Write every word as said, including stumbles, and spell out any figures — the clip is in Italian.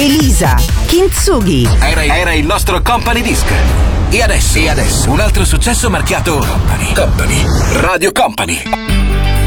Elisa, Kintsugi. Era, era il nostro Company Disc. E adesso, e adesso un altro successo marchiato Company. Company. Radio Company.